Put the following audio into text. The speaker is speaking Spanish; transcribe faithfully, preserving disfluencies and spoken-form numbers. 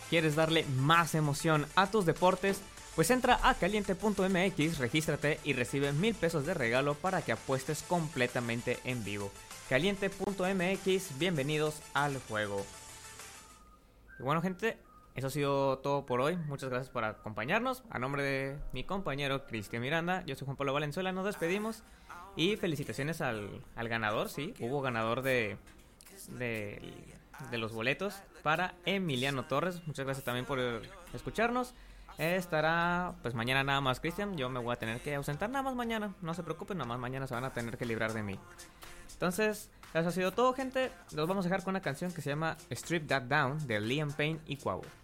¿Quieres darle más emoción a tus deportes? Pues entra a caliente punto m x, regístrate y recibe mil pesos de regalo para que apuestes completamente en vivo. caliente punto m x, bienvenidos al juego. Y bueno, gente, eso ha sido todo por hoy. Muchas gracias por acompañarnos. A nombre de mi compañero Cristian Miranda, yo soy Juan Pablo Valenzuela, nos despedimos. Y felicitaciones al, al ganador, sí, hubo ganador de, de, de los boletos para Emiliano Torres. Muchas gracias también por escucharnos. Eh, estará, pues mañana nada más Cristian, yo me voy a tener que ausentar nada más mañana. No se preocupen, nada más mañana se van a tener que librar de mí. Entonces, eso ha sido todo, gente. Los vamos a dejar con una canción que se llama Strip That Down de Liam Payne y Quavo.